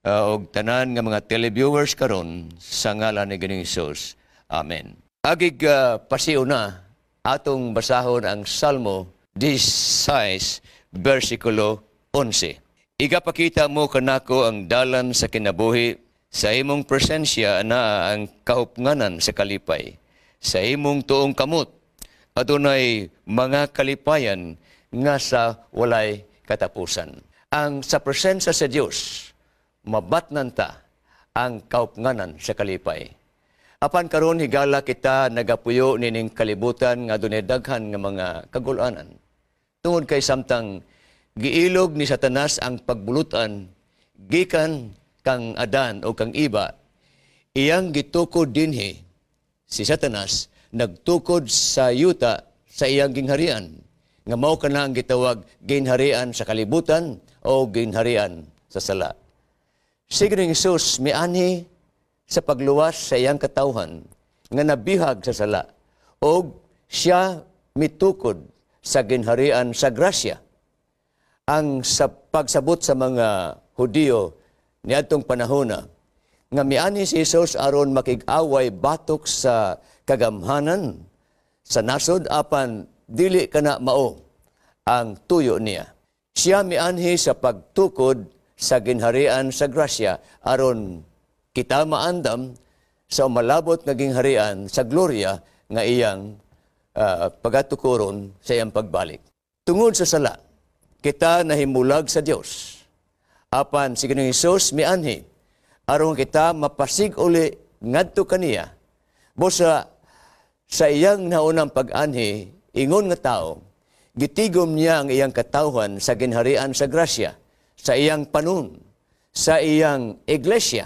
og tanan nga mga televiewers karon sa ngalan ni Ginoong Hesus. Amen. Agig pasiw na atong basahon ang Salmo 16 versikulo 11. Igapakita mo kanako ang dalan sa kinabuhi, sa imong presensya na ang kahupnganan sa kalipay. Sa imong tuong kamot, adunay mga kalipayan nga sa walay katapusan. Ang sa presensya sa Dios, mabatnan ta ang kahupnganan sa kalipay. Apan karon higala kita nagapuyo nining kalibutan nga adunay daghan nga mga kagulanan. Tungod kay samtang giilog ni Satanas ang pagbulutan gikan kang Adan o kang Iba, iyang gitukod dinhi si Satanas nagtukod sa yuta sa iyang gingharian nga mao kana ang gitawag ginharian sa kalibutan o ginharian sa sala. Si Ginoong Hesus mianhi sa pagluwas sa iyang katawhan nga nabihag sa sala o siya mitukod sa ginharian sa grasya. Ang sa pagsabot sa mga Hudiyo niadtong panahona nga miani si Hesus aron makig-away batok sa kagamhanan sa nasod apan dili kana mao ang tuyo niya. Siya mianhi sa pagtukod sa ginharian sa grasya aron kita maandam sa umalabot nga gingharian sa gloria nga iyang pagatukuron sa iyang pagbalik. Tungod sa sala, kita nahimulag sa Dios. Apan si Ginoong Hesus mianhi aron kita mapasig uli ngadto kaniya. Busa sa iyang naunang pag-anhi ingon nga tao, gitigom niya ang iyang katawhan sa ginharian sa grasya, sa iyang panun, sa iyang iglesia.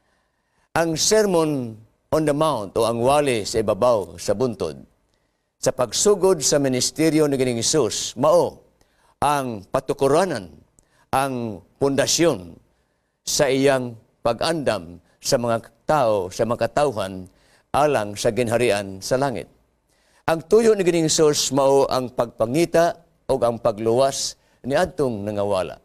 Ang Sermon on the Mount o ang wali sa ibabaw sa buntod, sa pagsugod sa ministeryo ni Ginoong Hesus, mao ang patukuranan, ang pundasyon sa iyang pag-andam sa mga tao, sa mga katawhan, alang sa ginharian sa langit. Ang tuyo ni Ginoong Hesus mao ang pagpangita o ang pagluwas ni adtong nangawala.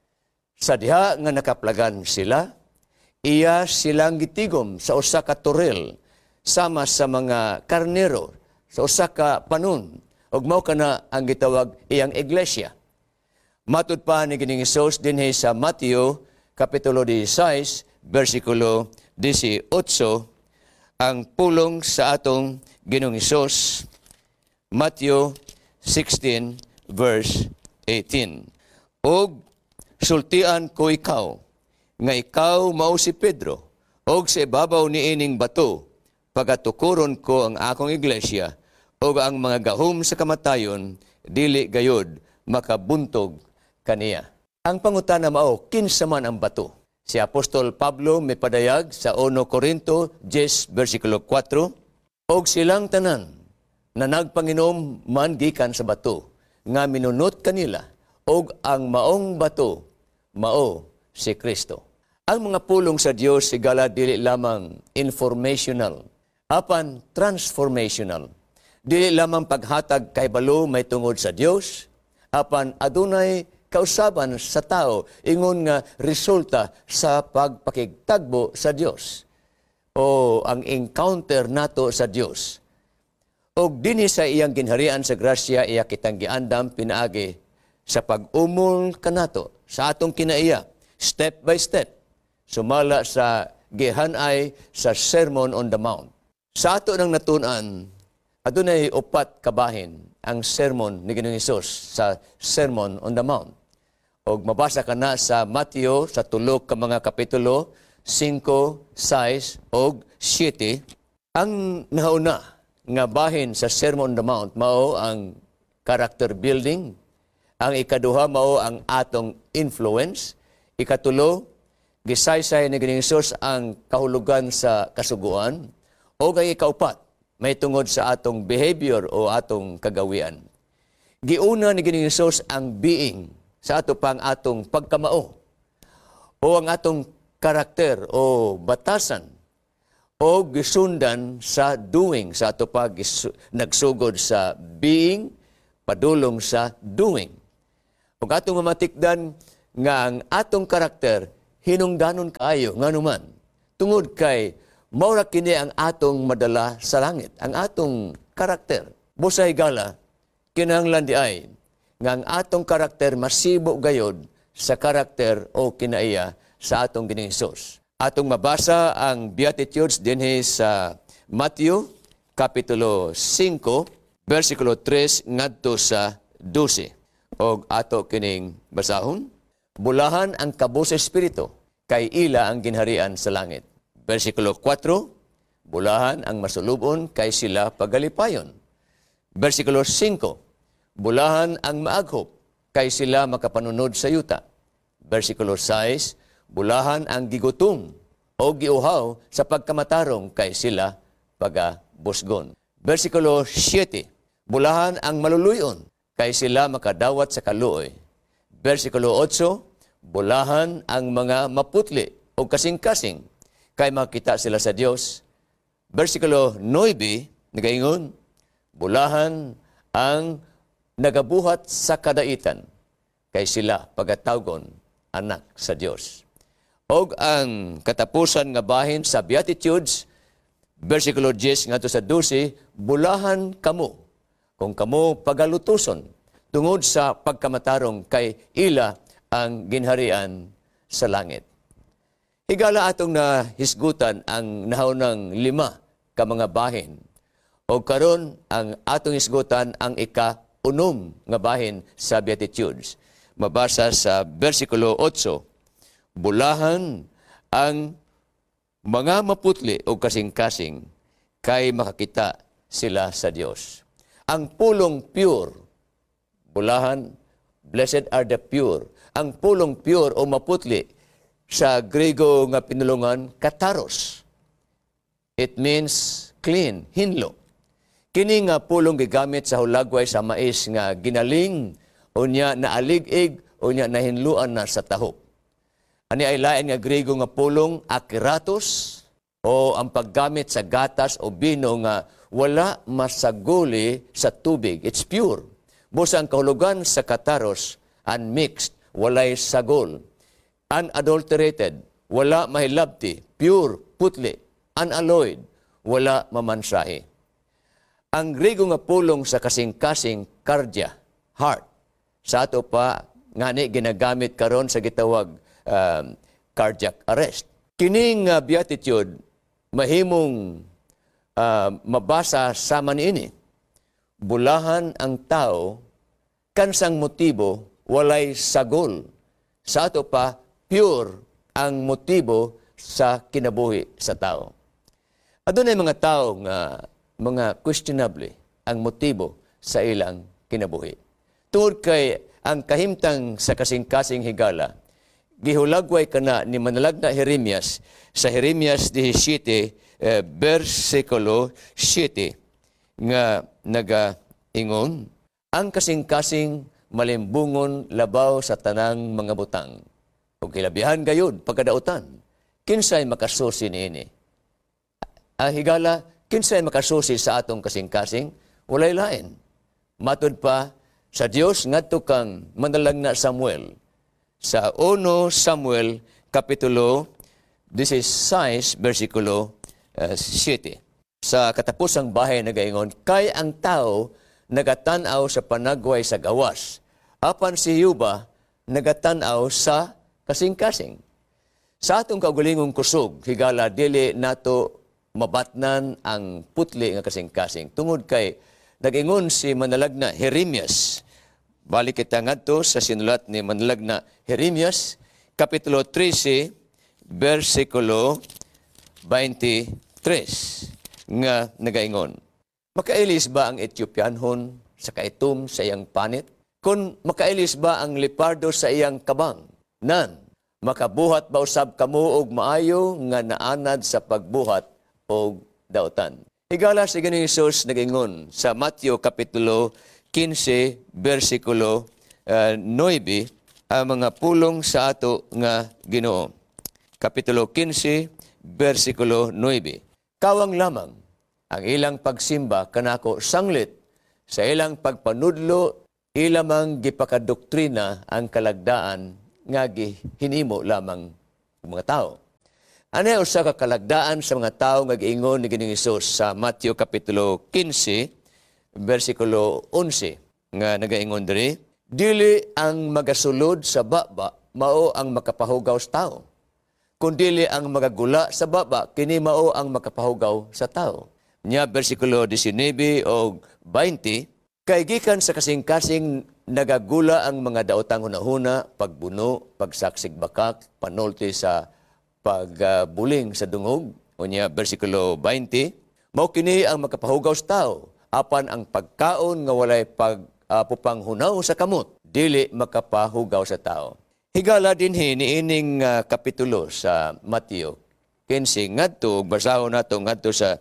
Sa diha nga nakaplagan sila, iya silang gitigom sa usa ka turel sama sa mga karnero, sa usa ka panun, ug mao kana ang gitawag iyang iglesia. Matud pa ni Ginoong Hesus dinhi sa Mateo kapitulo 16 versikulo 18 ang pulong sa atong Ginoong Hesus, Mateo 16 verse 18. Og sultian ko ikaw nga ikaw mao si Pedro, og sa ibabaw niining bato pagatukuron ko ang akong iglesia, og ang mga gahom sa kamatayon dili gayod makabuntog kaniya. Ang pangutana mao, kinsa man ang bato? Si Apostol Pablo may padayag sa 1 Corinto 10 versikulo 4, og silang tanan na nagpanginom man gikan sa bato, nga minunot kanila, og ang maong bato mao si Kristo. Ang mga pulong sa Dios sigala dili lamang informational, apan transformational. Dili lamang paghatag kay balo may tungod sa Dios, apan adunay kausaban sa tao ingon nga resulta sa pagpakigtagbo sa Dios o ang encounter nato sa Dios. Og dinhi sa iyang ginharian sa grasya iya kitang giandam pinaagi sa pag-umol kanato sa atong kinaiya step by step sumala sa gihanay sa Sermon on the Mount. Sa ato nang natun-an adunay upat kabahin ang sermon ni Ginoong Hesus sa Sermon on the Mount. Og mabasa ka na sa Mateo sa tulok ka mga kapitulo 5, 6 og 7. Ang nauna nga bahin sa Sermon on the Mount mao ang character building. Ang ikaduha mao ang atong influence. Ikatulo, gisaysay ni Ginoong Hesus ang kahulugan sa kasuguan. O ang ikaupat, may tungod sa atong behavior o atong kagawian. Giuna ni Ginoong Hesus ang being sa ato pang atong pagkamao o ang atong karakter o batasan o gisundan sa doing sa ato pag nagsugod sa being padulong sa doing. Ug atong mamatikdan nga ang atong karakter hinungdanon kaayo nganuman. Tungod kay maura kini ang atong madala sa langit, ang atong karakter. Busa higala, kinahanglan di ay nga ang atong karakter masibo gayod sa karakter o kinaiya sa atong Ginoong Hesus. Atong mabasa ang Beatitudes dinhi sa Matthew kapitulo 5 versikulo 3 ngadto sa 12. Og ato kining basahon, bulahan ang kabo sa espiritu kay ila ang ginharian sa langit. Versikulo 4, bulahan ang masulubon kay sila pagalipayon. Versikulo 5, bulahan ang maaghop kay sila makapanunod sa yuta. Versikulo 6, bulahan ang gigutom o giuhaw sa pagkamatarong kay sila pagabusgon. Versikulo 7, bulahan ang maluluyon kay sila makadawat sa kaluoy. Versikulo 8, bulahan ang mga maputli o kasing-kasing kay makita sila sa Dios. Versikulo 9, nagaingon, bulahan ang nagabuhat sa kadaitan kay sila pagatawgon anak sa Dios. Og ang katapusan nga bahin sa Beatitudes, versikulo 10 ngadto sa 12, bulahan kamo kung kamo pagalutuson tungod sa pagkamatarong kay ila ang ginharian sa langit. Higala atong nahisgutan ang nahunang 5 ka mga bahin. O karon ang atong hisgutan ang ika-unom nga bahin sa Beatitudes. Mabasa sa versikulo 8, bulahan ang mga maputli o kasing-kasing kay makakita sila sa Dios. Ang pulong pure, bulahan, blessed are the pure. Ang pulong pure o maputli sa Grego nga pinulungan, kataros. It means clean, hinlo. Kini nga pulong gigamit sa hulagway sa mais nga ginaling o niya naalig-ig o niya nahinluan na sa tahop. Ani ay lain nga Grego nga pulong akiratos o ang paggamit sa gatas o bino nga wala masaguli sa tubig. It's pure. Busa ang kahulugan sa kataros, unmixed, walay sagol. Unadulterated, wala mahilabti, pure, putli, unalloyed, wala mamansahi. Ang Grego nga pulong sa kasing-kasing kardia, heart. Sa ato pa, ngani ginagamit karon sa gitawag cardiac arrest. Kining beatitude, mahimong mabasa sa maniini. Bulahan ang tao, kansang motibo, walay sagol. Sa ato pa, pure ang motibo sa kinabuhi sa tao. Adunay mga tao nga mga questionable ang motibo sa ilang kinabuhi. Tungod kay ang kahimtang sa kasing-kasing higala, gihulagway kana ni manalagna Jeremias sa Jeremias 17, versikulo 7, nga nagaingon, ang kasing-kasing malimbungon labaw sa tanang mga butang. Kung kilabihan gayud pagkadautan, kinsay makasusi niini? Higala, kinsay makasusi sa atong kasing-kasing? Walay lain. Matud pa sa Dios ngadto kang manalagna Samuel. Sa 1 Samuel kapitulo 16 versikulo 7. Sa katapusang bahay nagaingon, kay ang tao nagatanaw sa panagway sa gawas. Apan si Yuba nagatanaw sa kasing-kasing. Sa atong kaugulingong kusog, higala dili nato mabatnan ang putli nga kasing-kasing. Tungod kay nag-ingon si manalagna Jeremias. Balik kita ngadto sa sinulat ni manalagna Jeremias, kapitulo 13, versikulo 23, nga nagaingon. Makailis ba ang Etiopianhon sa kaitom sa iyang panit? Kung makailis ba ang lepardo sa iyang kabang? Nan, makabuhat ba usab kamo og maayo nga naanad sa pagbuhat og dautan? Higala si Ginoong Hesus nag-ingon sa Matthew kapitulo 15 versikulo 9 ang mga pulong sa ato nga Ginoo. Kapitulo 15 versikulo 9. Kawang lamang ang ilang pagsimba kanako sanglit sa ilang pagpanudlo ilamang gipakadoktrina ang kalagdaan nga hinimo lamang mga tao. Ano usa ka kalagdaan sa mga tao nga giingon ni Ginoong Hesus sa Mateo Kapitulo 15, versikulo 11, nga nagaingon diri, dili ang magasulod sa baba, mao ang makapahugaw sa tao. Kundili ang magagula sa baba, kini mao ang makapahugaw sa tao. Nya versikulo 19 o 20, kay gikan sa kasing-kasing nagagula ang mga daotang hunahuna, pagbuno, pagsaksig bakak, panulti sa pagbuling sa dungog. Unya versikulo 20, mao kini ang makapahugaw sa tao, apan ang pagkaon nga walay pupanghunaw sa kamot, dili makapahugaw sa tao. Higala dinhi niining kapitulo sa Mateo 15 ngadto basahon nato ngadto sa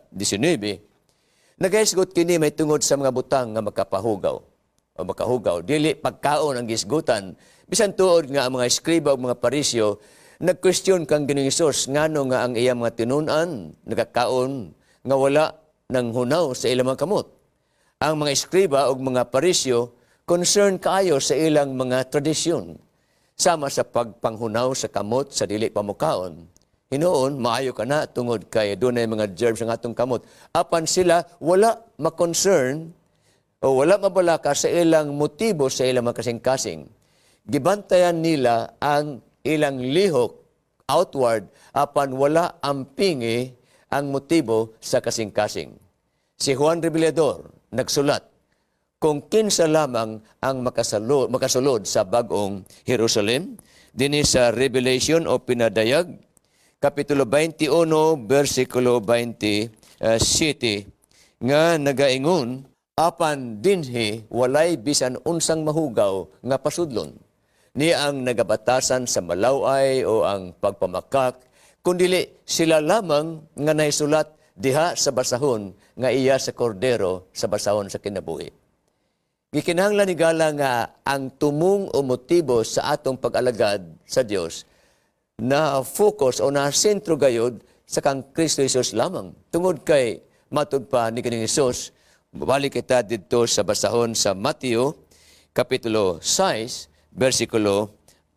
19. Nagaisgot kini may tungod sa mga butang nga makapahugaw o makahugaw, dili pagkaon ang gisgutan. Bisan tuod nga ang mga eskriba o mga parisyo nagkwestiyon kang Ginoong Hesus ngano nga ang iyang mga tinun-an nagakaon nga wala nang hunaw sa ilang mga kamot. Ang mga eskriba o mga parisyo concern kaayo sa ilang mga tradisyon sama sa pagpanghunaw sa kamot sa dili pamukaon. Hinoon, maayo ka na tungod kay dunay mga germs ang atong kamot. Apan sila wala ma-concern o wala mabalaka sa ilang motibo sa ilang mga kasing-kasing. Gibantayan nila ang ilang lihok outward apan wala ampingi ang motibo sa kasing-kasing. Si Juan Revelador nagsulat, kung kinsa lamang ang makasulod sa bagong Jerusalem, dinhi sa Revelation o pinadayag, Kapitulo 21, versikulo 27, nga nagaingon, apan dinhi walay bisan unsang mahugaw nga pasudlon, ni ang nagabatasan sa malaway o ang pagpamakak, kundili sila lamang nga naisulat diha sa basahon nga iya sa kordero sa basahon sa kinabuhi. Gikinahanglan ni gala nga ang tumong o motibo sa atong pag-alagad sa Dios na focus o na sentro gayud sa kang Kristo Jesus lamang. Tungod kay matud pa ni Ginoong Hesus, balik kita dito sa basahon sa Mateo Kapitulo 6, versikulo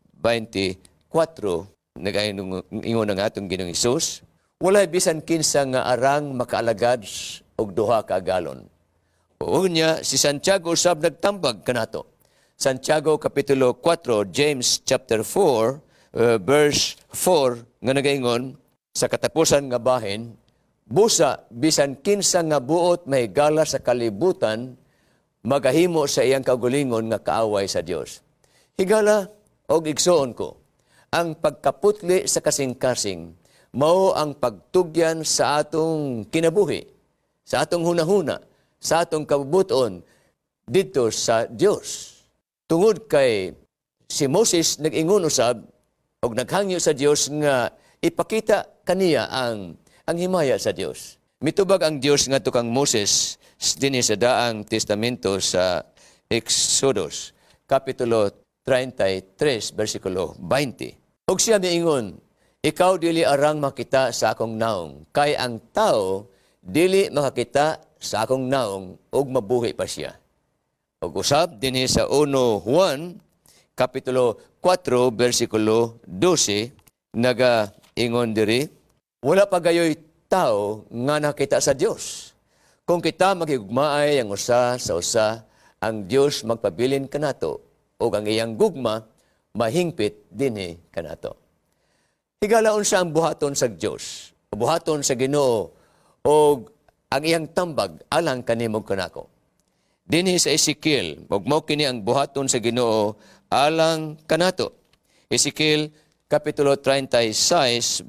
24, nag-ingon nga atong Ginoong Hesus, walay bisan kinsa nga arang makaalagad og duha ka galon. O niya, si Santiago usab nagtambag kanato. Santiago Kapitulo 4, James chapter 4, verse 4, nga nagaingon, sa katapusan nga bahin, busa bisan kinsa nga buot may gala sa kalibutan, magahimo sa iyang kaugalingon nga kaaway sa Dios. Higala og igsoon ko, ang pagkaputli sa kasing-kasing mao ang pagtugyan sa atong kinabuhi, sa atong hunahuna, sa atong kabubuton dito sa Dios. Tungod kay si Moses nag-ingon usab og naghangyo sa Dios nga ipakita kaniya ang himaya sa Dios. Mitubag ang Dios ngadto kang Moses dinhi sa daang testamento sa Exodus Kapitulo 33, versikulo 20. Og siya miingon, ikaw dili arang makita sa akong naong, kay ang tao dili makakita sa akong naong ug mabuhi pa siya. Og usab dinhi sa 1 Juan Kapitulo 4, versikulo 12, nagaingon diri, wala pa gayoy tao nga nakita sa Dios. Kung kita magigugmaay ang usa sa usa, ang Dios magpabilin kanato ug ang iyang gugma mahingpit dinhi kanato. Higalaon sa ang buhaton sa Dios, buhaton sa Ginoo ug ang iyang tambag alang kanimo kanako. Dinhi sa Ezekiel, ug mao kini ang buhaton sa Ginoo alang kanato. Ezekiel Kapitulo 36,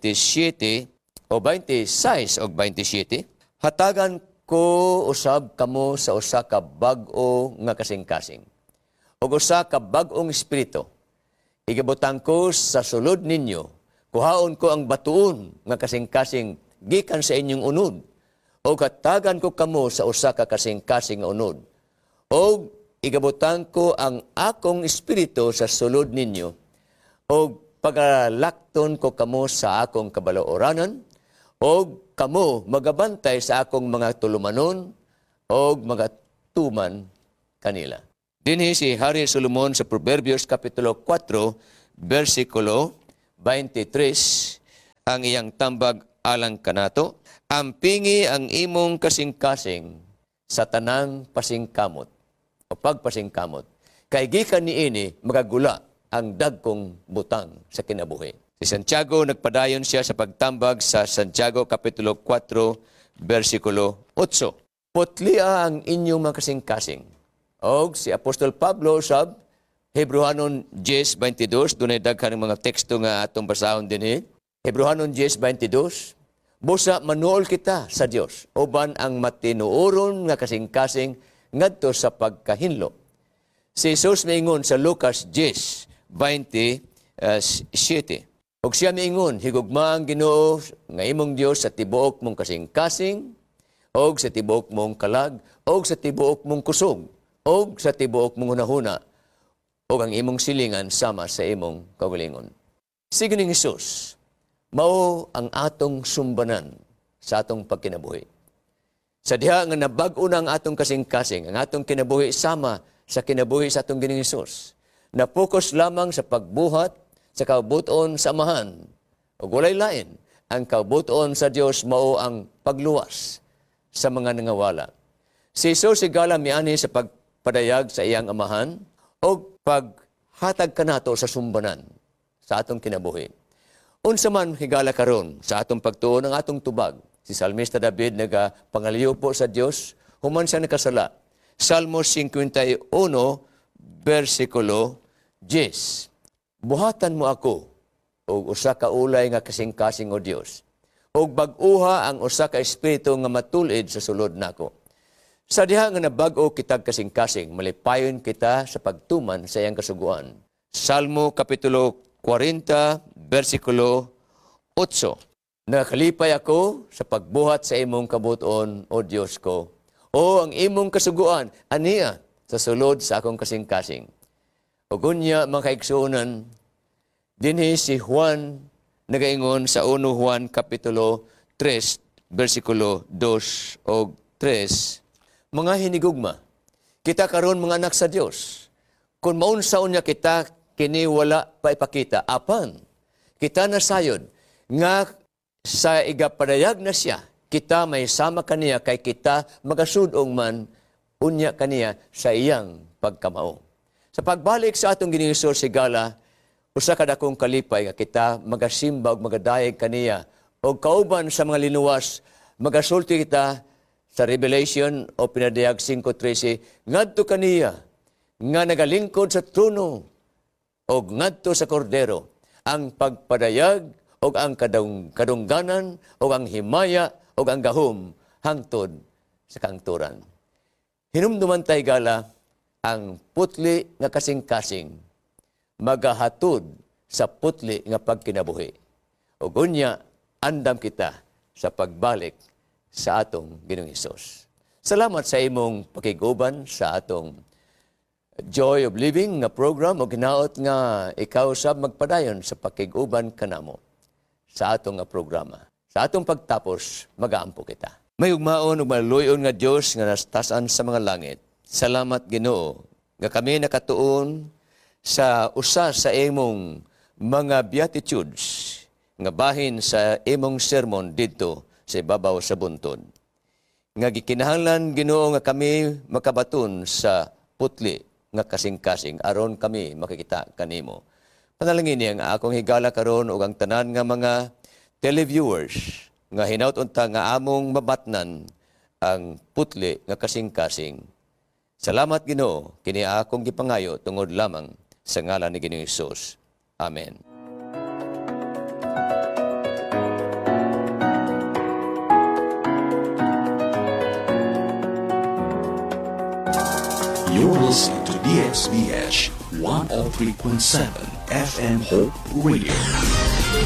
27 o 26 o 27, hatagan ko usab kamo sa usa ka bag-o nga kasing-kasing, o usa ka bag-ong espiritu. Igabutang ko sa sulod ninyo, kuhaon ko ang batuon nga kasing-kasing gikan sa inyong unod, o katagan ko kamo sa usa ka kasing-kasing nga unod. O igabutang ko ang akong espiritu sa sulod ninyo, o pagalakton ko kamo sa akong kabalooranan, o kamo magabantay sa akong mga tulumanon, o mga tuman kanila. Dinhi si Hari Solomon sa Proverbios Kapitulo 4, versikulo 23 ang iyang tambag alang kanato. Ampingi ang imong kasing-kasing sa tanang pasingkamot o pagpasingkamot. Kay gikan niini magagula ang dagkong butang sa kinabuhi. Si Santiago nagpadayon siya sa pagtambag sa Santiago Kapitulo 4, versikulo 8. Putlia ang inyong mga kasing-kasing. Og si Apostol Pablo sab Hebrehanon 10:22, dunay daghan mga teksto nga atong basahon dinhi. Hebrehanon 10:22, busa manuol kita sa Dios uban ang matinuoron nga kasing-kasing ngadto sa pagkahinlo. Si Jesus miingon sa Lucas 10:27. Og siya miingon, higugma ang Ginoo nga imong Dios sa tibuok mong kasing-kasing, og sa tibuok mong kalag, og sa tibuok mong kusog, og sa tibuok mong hunahuna, og ang imong silingan sama sa imong kaugalingon. Sige ning Hesus, mao ang atong sumbanan sa atong pagkinabuhi. Sa diha nga nabag-o na ang atong kasing-kasing, ang atong kinabuhi sama sa kinabuhi sa atong Ginoong Hesus. Na-focus lamang sa pagbuhat sa kabuton sa amahan. O walay lain, ang kabuton sa Dios mao ang pagluwas sa mga nangawala. Si Jesus sigala miani sa pagpadayag sa iyang amahan o paghatag kanato sa sumbanan sa atong kinabuhi. Unsa man higala karon sa atong pagtuon ang atong tubag. Si Salmista David nagapangaliyo po sa Dios human siya nakasala. Salmo 51, versikulo 10. Buhatan mo ako og usa ka ulay nga kasing-kasing o Dios. Og bag-uha ang usa ka espiritu nga matulid sa sulod nako. Sa diha nga nabag-o kitag kasing-kasing, malipayon kita sa pagtuman sa iyang kasuguan. Salmo Kapitulo 40, versikulo 8. Nakalipay ako sa pagbuhat sa imong kabuton, O Diyos ko. O ang imong kasuguan, aniya sa sulod sa akong kasing-kasing. O gunya, mga kaigsuunan, dinhi si Juan nagaingon sa 1 Juan Kapitulo 3, versikulo 2 o 3, mga hinigugma, kita karon mga anak sa Dios. Kung maunsaon niya kita, kini wala pa ipakita. Apan, kita nasayod nga sa igapadayag na siya, kita may sama kaniya kay kita magasudong man unya kaniya sa iyang pagkamao. Sa pagbalik sa atong Ginoong Hesus sigala, usa ka dakong kalipay nga kita magasimba ug magadayeg kaniya o kauban sa mga linuwas, magasulti kita sa Revelation o pinadayag 5:13, ngadto kaniya nga nagalingkod sa trono o ngadto sa kordero, ang pagpadayag o ang kadungganan o ang himaya o ang gahom hangtod sa kangturan. Hinumduman tay gala ang putli nga kasing-kasing magahatod sa putli nga pagkinabuhi. O gunya, andam kita sa pagbalik sa atong Ginoong Hesus. Salamat sa imong pakiguban sa atong Joy of Living nga program o ginaot nga ikaw sab magpadayon sa pakiguban kanamo sa atong nga programa. Sa atong pagtapos, magaampo kita. May ugmaon ug maluyon nga Dios nga nastasan sa mga langit. Salamat Ginoo nga kami nakatuon sa usa sa imong mga beatitudes nga bahin sa imong sermon didto sa ibabaw sa buntod. Nga gikinahanglan Ginoo nga kami makabaton sa putli nga kasing-kasing aron kami makikita kanimo. Panalangin niya nga akong higala karon ug ang tanan nga mga televiewers nga hinaut-unta nga among mabatnan ang putli nga kasing-kasing. Salamat Ginoo kini akong gipangayo tungod lamang sa ngalan ni Ginoong Hesus. Amen. You're listening to DXBH 103.7 FM Hope Radio.